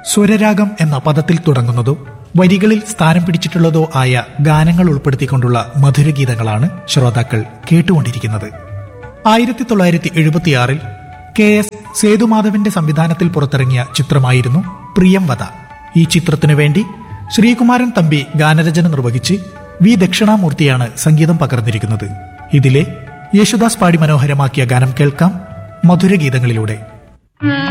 സ്വരരാഗം എന്ന പദത്തിൽ തുടങ്ങുന്നതോ വരികളിൽ സ്ഥാനം പിടിച്ചിട്ടുള്ളതോ ആയ ഗാനങ്ങൾ ഉൾപ്പെടുത്തിക്കൊണ്ടുള്ള മധുരഗീതങ്ങളാണ് ശ്രോതാക്കൾ കേട്ടുകൊണ്ടിരിക്കുന്നത്. 1976 KS സേതുമാധവന്റെ സംവിധാനത്തിൽ പുറത്തിറങ്ങിയ ചിത്രമായിരുന്നു പ്രിയംവദ. ഈ ചിത്രത്തിനു വേണ്ടി ശ്രീകുമാരൻ തമ്പി ഗാനരചന നിർവഹിച്ച് വി ദക്ഷിണാമൂർത്തിയാണ് സംഗീതം പകർന്നിരിക്കുന്നത്. ഇതിലെ യേശുദാസ് പാടി മനോഹരമാക്കിയ ഗാനം കേൾക്കാം മധുരഗീതങ്ങളിലൂടെ.